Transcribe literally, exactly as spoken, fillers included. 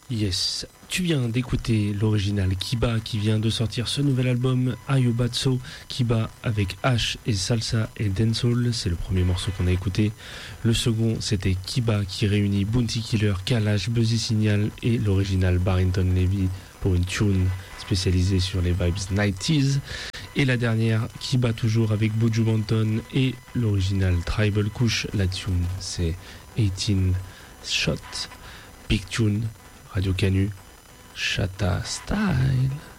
Yes, tu viens d'écouter l'original Kiba qui vient de sortir ce nouvel album Ayobatso. Kiba avec H et Salsa et Dancehall, c'est le premier morceau qu'on a écouté. Le second c'était Kiba qui réunit Bounty Killer, Kalash, Buzzy Signal et l'original Barrington Levy pour une tune spécialisée sur les vibes nineties. Et la dernière, Kiba toujours avec Buju Banton et l'original Tribal Kush. La tune c'est eighteen Shot, Big Tune, Radio Canu, Chata Style.